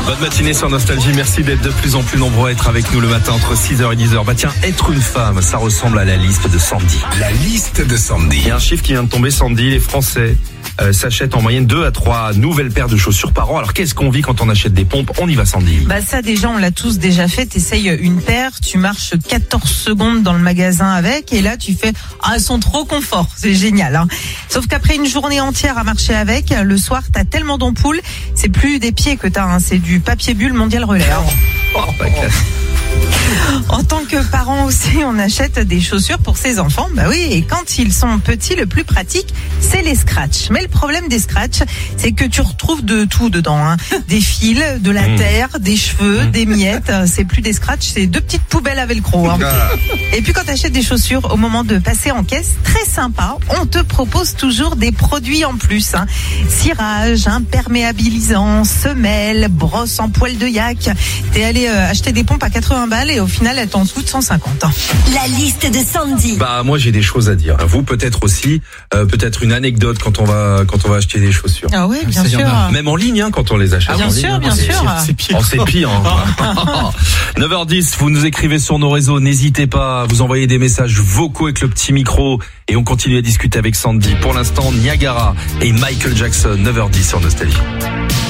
Bonne matinée sur Nostalgie, merci d'être de plus en plus nombreux à être avec nous le matin entre 6h et 10h. Bah tiens, être une femme, ça ressemble à la liste de Sandy. La liste de Sandy. Il y a un chiffre qui vient de tomber, Sandy, les Français s'achètent en moyenne 2 à 3 nouvelles paires de chaussures par an. Alors qu'est-ce qu'on vit quand on achète des pompes? On y va, Sandy. Bah ça déjà on l'a tous déjà fait, t'essayes une paire, tu marches 14 secondes dans le magasin avec et là tu fais elles sont trop confort, c'est génial hein. Sauf qu'après une journée entière à marcher avec, le soir t'as tellement d'ampoules, c'est plus des pieds que t'as, hein, c'est du papier bulle mondial relais. Hein. En tant que parent aussi, on achète des chaussures pour ses enfants. Bah oui, et quand ils sont petits, le plus pratique, c'est les scratchs. Mais le problème des scratchs, c'est que tu retrouves de tout dedans, hein. Des fils, de la terre, des cheveux, des miettes. C'est plus des scratchs, c'est 2 petites poubelles à velcro. Hein. Et puis quand tu achètes des chaussures, au moment de passer en caisse, très sympa, on te propose toujours des produits en plus. Hein. Cirage, imperméabilisant, semelle, brosse en poil de yak. T'es allé acheter des pompes à 80 balles et au final elles t'en coûtent 150. Hein. La liste de Sandy. Bah moi j'ai des choses à dire. Vous peut-être aussi, peut-être une anecdote quand on va acheter des chaussures. Ah oui, bien sûr. Même en ligne, hein, quand on les achète. Bien sûr, bien sûr. C'est pire. Oh, c'est pire. Hein. 9h10, vous nous écrivez sur nos réseaux. N'hésitez pas à vous envoyer des messages vocaux avec le petit micro et on continue à discuter avec Sandy. Pour l'instant, Niagara et Michael Jackson. 9h10 sur Nostalgie.